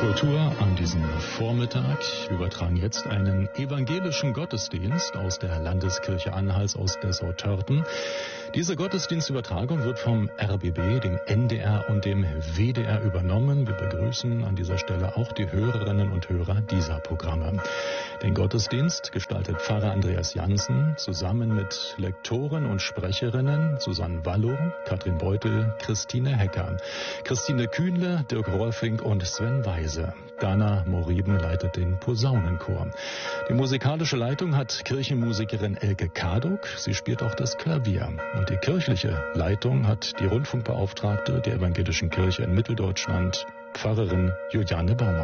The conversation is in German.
Kultur an diesem Vormittag. Wir übertragen jetzt einen evangelischen Gottesdienst aus der Landeskirche Anhals aus Dessau-Törten. Diese Gottesdienstübertragung wird vom RBB, dem NDR und dem WDR übernommen. Wir begrüßen an dieser Stelle auch die Hörerinnen und Hörer dieser Programme. Den Gottesdienst gestaltet Pfarrer Andreas Jansen zusammen mit Lektoren und Sprecherinnen Susanne Wallow, Katrin Beutel, Christine Hecker, Christine Kühnle, Dirk Rolfing und Sven Weise. Dana Moriben leitet den Posaunenchor. Die musikalische Leitung hat Kirchenmusikerin Elke Karduk. Sie spielt auch das Klavier. Und die kirchliche Leitung hat die Rundfunkbeauftragte der Evangelischen Kirche in Mitteldeutschland, Pfarrerin Juliane Baumann.